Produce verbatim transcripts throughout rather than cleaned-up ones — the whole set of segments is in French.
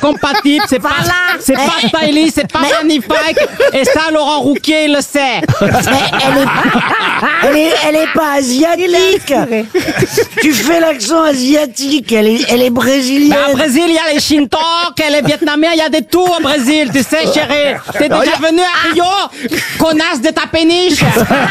compatible, c'est Voilà. pas, c'est pas Eh. stylish, c'est pas Mais- magnifique. Et ça, Laurent Rouquier, il le sait. Mais elle est, elle est, elle est pas asiatique. Tu fais l'accent asiatique. Elle est, elle est Mais brésilienne. au Brésil, il y a les Shintok, les Vietnamiens, il y a des tout au Brésil, tu sais, chérie. T'es déjà venu à Rio, connasse de ta péniche.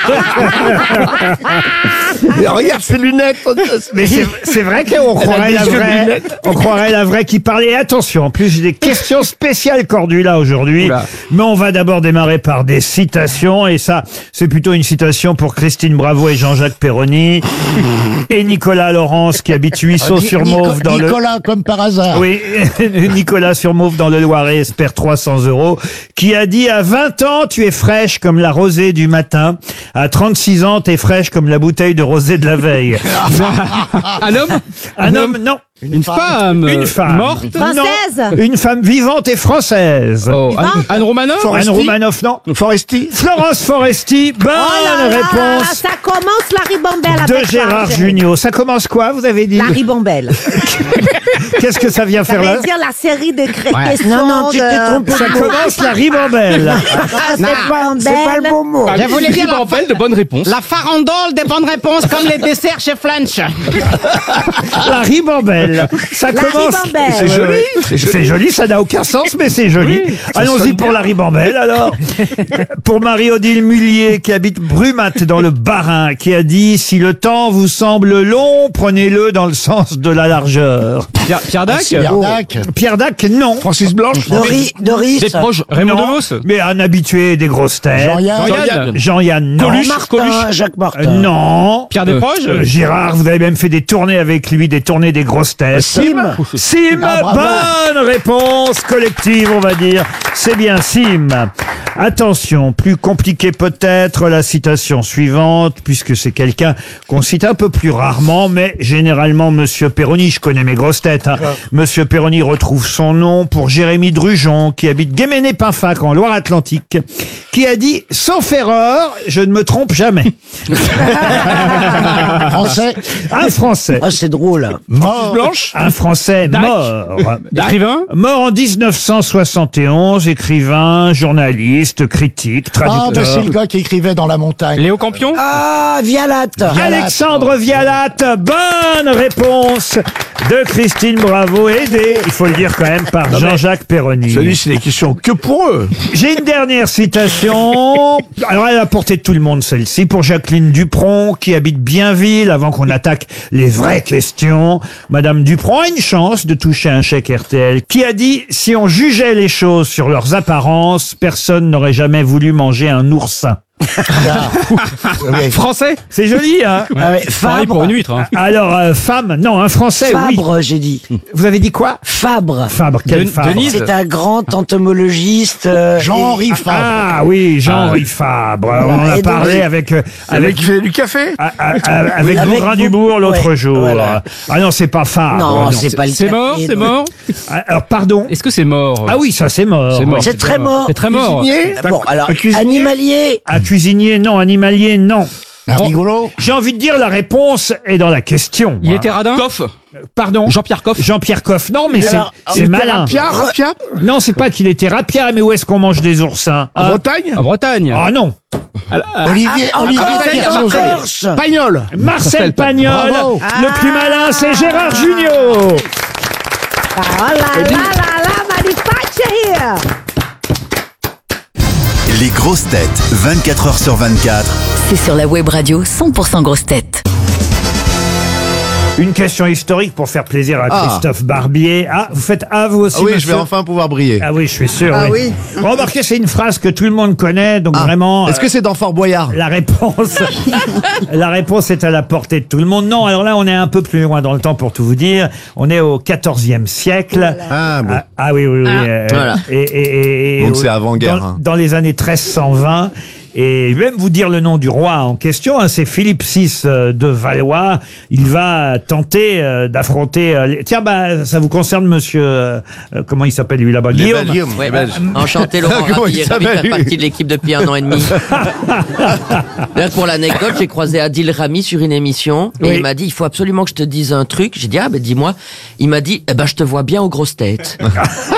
Mais regarde ses lunettes. Mais c'est, c'est vrai qu'on croirait la vraie, on croirait la vraie qui parlait. Et attention, en plus j'ai des questions spéciales Cordula aujourd'hui. Oula. Mais on va d'abord démarrer par des citations. Et ça, c'est plutôt une citation pour Christine Bravo et Jean-Jacques Perroni. Et Nicolas Laurence qui habite Huisseau-sur-Mauve dans le... Nicolas, comme par hasard. Oui, Nicolas sur Mauve dans le Loiret espère trois cents euros, qui a dit à vingt ans, tu es fraîche comme la rosée du matin. À trente-six ans, t'es fraîche comme la bouteille de rosée de la veille. Un homme? Un homme, non. Une femme? Une femme. Morte? Française. Non. Une femme vivante et française. Oh, Anne, Anne Romanoff? Anne Romanoff, non. Foresti. Florence Foresti, bonne Oh là là, réponse ça commence la ribambelle de avec ça, Gérard chérie. Jugnot. Ça commence quoi, vous avez dit? La ribambelle. Qu'est-ce que ça vient Ça faire là? veut dire la série de cré- Ouais. questions. Non, non, tu t'es de- trompé. Ça commence la ribambelle. Ah, c'est pas C'est pas le bon mot. Je voulais dire la, de bonne réponse. la farandole des bonnes réponses comme les desserts chez Flanch. La ribambelle. Ça La commence. ribambelle. C'est joli. C'est joli, ça n'a aucun sens, mais c'est joli. Allons-y pour la ribambelle, alors. Pour Marie-Odile Mullier, qui habite Brumat, dans le Bas-Rhin, qui a dit « Si le temps vous semble long, prenez-le dans le sens de la largeur. Pierre, Pierre Dac? Pierre Dac. » Pierre Dac, non. Francis Blanche. Doris, Doris. Des proches. Raymond Non, DeVos. mais un habitué des grosses têtes. Jean-Yann. Jean-Yann. Jean-Yann, non. Coluche. Martin, Jacques Martin. Euh, non. Pierre Desproges? Euh, Gérard, vous avez même fait des tournées avec lui, des tournées des grosses têtes. Sim. Sim, Ah, bravo. bonne réponse collective, on va dire. C'est bien Sim. Attention, plus compliqué peut-être la citation suivante, puisque c'est quelqu'un qu'on cite un peu plus rarement, mais généralement Monsieur Perroni, je connais mes grosses têtes, hein. Monsieur Perroni retrouve son nom pour Jérémy Drujon, qui habite Guéméné-Pinfac en Loire-Atlantique, qui a dit, sauf erreur, je ne me trompe jamais. Français. Un Français. Ah, c'est drôle. Mort. Blanche. Un Français mort. Écrivain? Mort en dix-neuf cent soixante et onze, écrivain, journaliste, critique, Ah, traducteur. bah, c'est le gars qui écrivait dans la montagne. Léo Campion. Ah, Vialat. Alexandre Vialat, bonne réponse de Christine Bravo, aidée, il faut le dire quand même, par Jean-Jacques Perroni. Celui, c'est des questions que pour eux. J'ai une dernière citation. Alors, elle a porté de tout le monde, celle-ci, pour Jacqueline Dupron, qui habite Bienville, avant qu'on attaque les vraies questions. Madame Dupron a une chance de toucher un chèque R T L, qui a dit, si on jugeait les choses sur leurs apparences, personne n'aurait jamais voulu manger un oursin. Oui. Français. C'est joli, hein? Ah ouais, Pareil pour Fabre. une huître. Hein. Alors, euh, femme, non, un français, oui. Fabre, j'ai dit. Vous avez dit quoi? Fabre. Fabre, quel De- Fabre? Denise. C'est un grand entomologiste. euh, Jean-Henri et- Fabre. Ah oui, Jean-Henri Fabre. On en a Et donc, parlé avec euh, avec qui fait du café. a- a- a- avec avec Bougrain vous- Dubourg l'autre ouais, jour. voilà. Ah non, c'est pas Fabre. Non, c'est pas le C'est mort. café, C'est non. mort. Ah, alors, pardon. Est-ce que c'est mort? Ah oui, ça c'est mort. C'est mort. C'est très mort. C'est très mort. Cuisinier. Bon, alors, Un cuisinier. animalier. Un cuisinier, non. Animalier, non. Un rigolo. J'ai envie de dire la réponse est dans la question. Il moi. était radin. Coff. Pardon. Jean-Pierre Coff. Jean-Pierre Coff. Non, mais c'est alors, c'est malin. Pierre, Rapia. Non, c'est pas qu'il était rapière, mais où est-ce qu'on mange des oursins? En Ah, Bretagne. En Bretagne. ah non. Olivier, Ah, Olivier ah, Kersauzon. en Corse. Pagnol. Marcel Pagnol. Bravo. Le plus malin, c'est Gérard Jugnot. Ah, oh là là là là, magnifique, chérie. Les grosses têtes, vingt-quatre heures sur vingt-quatre. C'est sur la web radio cent pour cent grosses têtes. Une question historique pour faire plaisir à Ah. Christophe Barbier. Ah, vous faites ah vous aussi, Ah oui, je monsieur vais enfin pouvoir briller. Ah oui, je suis sûr. Ah oui. Remarquez, c'est une phrase que tout le monde connaît, donc Ah. vraiment. Est-ce que c'est dans Fort Boyard? La réponse, la réponse est à la portée de tout le monde. Non, alors là, on est un peu plus loin dans le temps pour tout vous dire. On est au quatorzième siècle. Ah, bon. Ah, ah oui, oui, oui. euh, Voilà. Et, et, et- et- Donc c'est avant-guerre, Dans, hein. dans les années treize cent vingt. Et je vais même vous dire le nom du roi en question, hein, c'est Philippe six euh, de Valois. Il va tenter euh, d'affronter... euh, les- Tiens, bah, ça vous concerne, monsieur... euh, euh, comment il s'appelle, lui, là-bas? Guillaume. Guillaume. Ouais, les bah, Belges. enchanté Laurent Comment Ravi, il ravi de s'appelle, faire lui partie de l'équipe depuis un an et demi. Là, pour l'anecdote, j'ai croisé Adil Rami sur une émission et Oui. il m'a dit il faut absolument que je te dise un truc. J'ai dit ah ben dis-moi. Il m'a dit eh ben je te vois bien aux grosses têtes.